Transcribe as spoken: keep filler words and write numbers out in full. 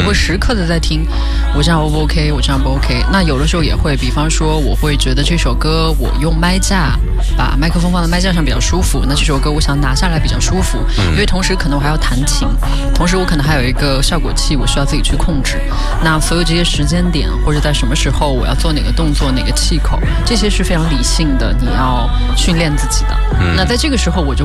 会时刻的在听，我这样 O 不 OK， 我这样不 OK。那有的时候也会，比方说我会觉得这首歌我用麦架，把麦克风放在麦架上比较舒服，那这首歌我想拿下来比较舒服，嗯、因为同时可能我还要弹琴，同时我可能还有一个效果器，我需要自己去控制。那所有这些时间点或者在什么时候我要做哪个动作哪个气口，这些是非常理性的，你要训练自己的。嗯、那在这个时候我就